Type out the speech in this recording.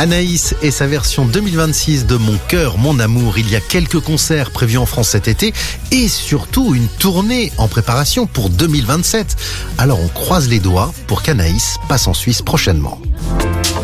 Anaïs et sa version 2026 de Mon cœur, mon amour. Il y a quelques concerts prévus en France cet été et surtout une tournée en préparation pour 2027. Alors on croise les doigts pour qu'Anaïs passe en Suisse prochainement.